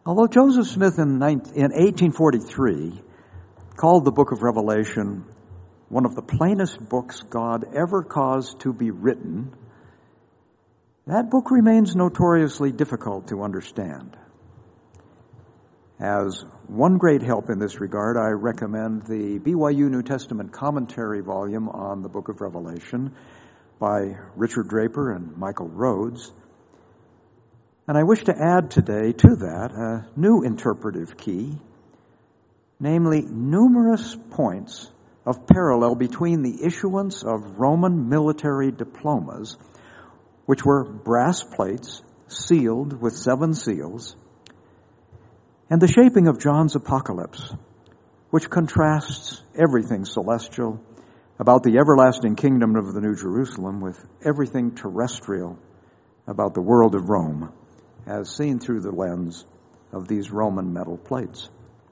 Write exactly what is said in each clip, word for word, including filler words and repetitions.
Although Joseph Smith in eighteen forty-three called the book of Revelation one of the plainest books God ever caused to be written, that book remains notoriously difficult to understand. As one great help in this regard, I recommend the B Y U New Testament commentary volume on the book of Revelation by Richard Draper and Michael Rhodes. And I wish to add today to that a new interpretive key, namely numerous points of parallel between the issuance of Roman military diplomas, which were brass plates sealed with seven seals, and the shaping of John's apocalypse, which contrasts everything celestial about the everlasting kingdom of the New Jerusalem with everything terrestrial about the world of Rome, as seen through the lens of these Roman metal plates.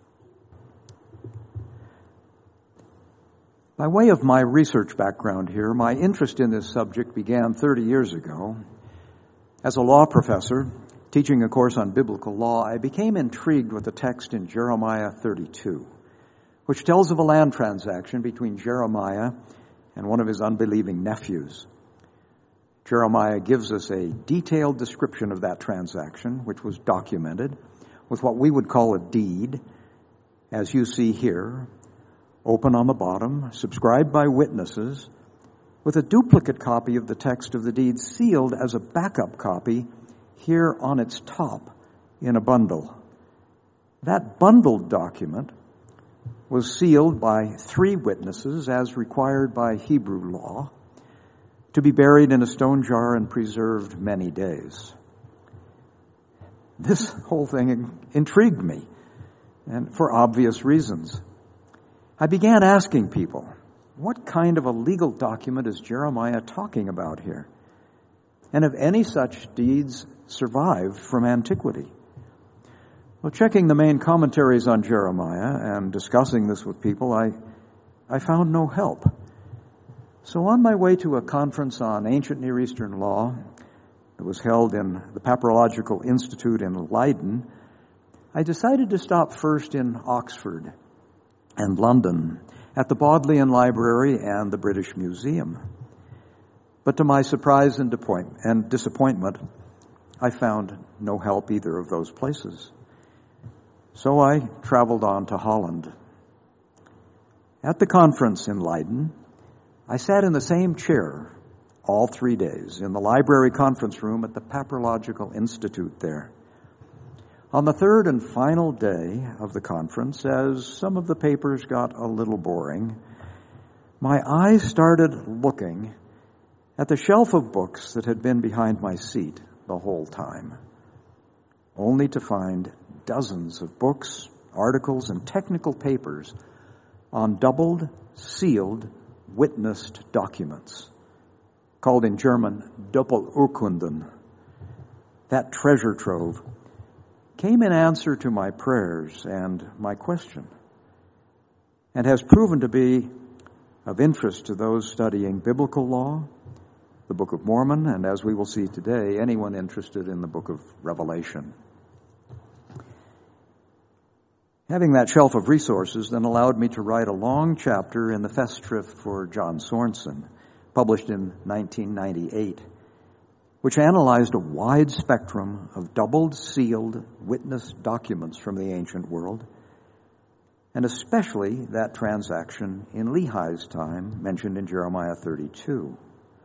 By way of my research background here, my interest in this subject began thirty years ago. As a law professor, teaching a course on biblical law, I became intrigued with the text in Jeremiah thirty-two, which tells of a land transaction between Jeremiah and one of his unbelieving nephews. Jeremiah gives us a detailed description of that transaction, which was documented with what we would call a deed, as you see here, open on the bottom, subscribed by witnesses, with a duplicate copy of the text of the deed sealed as a backup copy here on its top in a bundle. That bundled document was sealed by three witnesses as required by Hebrew law, to be buried in a stone jar and preserved many days. This whole thing intrigued me, and for obvious reasons. I began asking people, what kind of a legal document is Jeremiah talking about here? And have any such deeds survived from antiquity? Well, checking the main commentaries on Jeremiah and discussing this with people, I, I found no help. So on my way to a conference on ancient Near Eastern law that was held in the Papyrological Institute in Leiden, I decided to stop first in Oxford and London at the Bodleian Library and the British Museum. But to my surprise and disappointment, I found no help either of those places. So I traveled on to Holland. At the conference in Leiden, I sat in the same chair all three days in the library conference room at the Papyrological Institute there. On the third and final day of the conference, as some of the papers got a little boring, my eyes started looking at the shelf of books that had been behind my seat the whole time, only to find dozens of books, articles, and technical papers on doubled, sealed, witnessed documents, called in German Doppelurkunden. That treasure trove came in answer to my prayers and my question, and has proven to be of interest to those studying biblical law, the Book of Mormon, and as we will see today, anyone interested in the Book of Revelation. Having that shelf of resources then allowed me to write a long chapter in the Festschrift for John Sorensen, published in nineteen ninety-eight, which analyzed a wide spectrum of doubled, sealed, witnessed documents from the ancient world, and especially that transaction in Lehi's time, mentioned in Jeremiah thirty-two.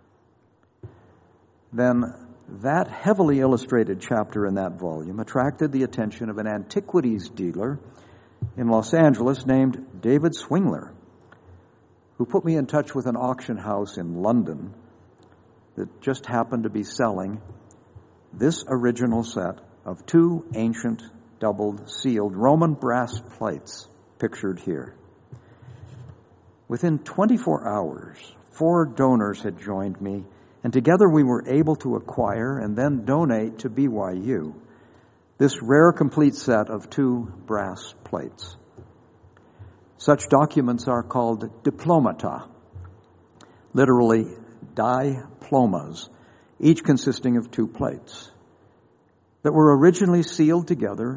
Then that heavily illustrated chapter in that volume attracted the attention of an antiquities dealer in Los Angeles named David Swingler, who put me in touch with an auction house in London that just happened to be selling this original set of two ancient doubled sealed Roman brass plates pictured here. Within twenty-four hours, four donors had joined me, and together we were able to acquire and then donate to B Y U this rare complete set of two brass plates. Such documents are called diplomata, literally diplomas, each consisting of two plates, that were originally sealed together